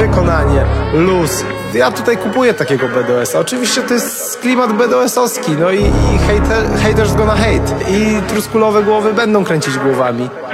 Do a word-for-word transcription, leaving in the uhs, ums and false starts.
przekonanie, luz. Ja tutaj kupuję takiego B D S-a. Oczywiście to jest klimat B D S-owski, no i, i hater, haters gonna hate. I truskulowe głowy będą kręcić głowami.